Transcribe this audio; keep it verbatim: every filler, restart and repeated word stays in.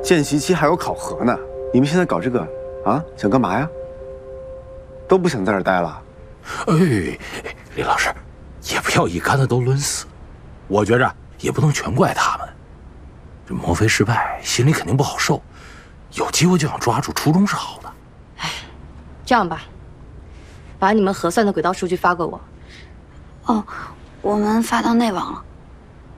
见习期还有考核呢，你们现在搞这个啊，想干嘛呀？都不想在这儿待了？ 哎，李老师，也不要一竿子都抡死。我觉着也不能全怪他们。这莫非失败，心里肯定不好受。有机会就想抓住，初衷是好的。 哎，这样吧，把你们核算的轨道数据发给我。 哦，我们发到内网了。